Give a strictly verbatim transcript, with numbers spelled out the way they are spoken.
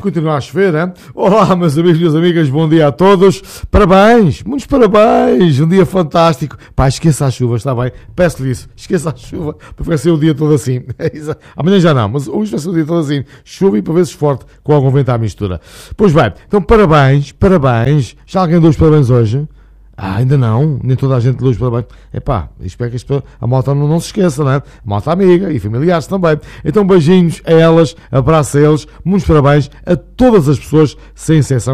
continua a chover, hein? Olá, meus amigos e minhas amigas, bom dia a todos. Parabéns, muitos parabéns. Um dia fantástico. Pá, esqueça a chuva, está bem? Peço-lhe isso. Esqueça a chuva, porque vai ser o dia todo assim. Amanhã já não, mas hoje vai ser o dia todo assim. Chuva e para vezes forte, com algum vento à mistura. Pois bem, então parabéns, parabéns. Já alguém deu os parabéns hoje? Ah, ainda não, nem toda a gente lê os parabéns. Epá, espero que a malta não, não se esqueça, não é? A malta amiga e familiares também. Então beijinhos a elas, abraço a eles, muitos parabéns a todas as pessoas, sem exceção.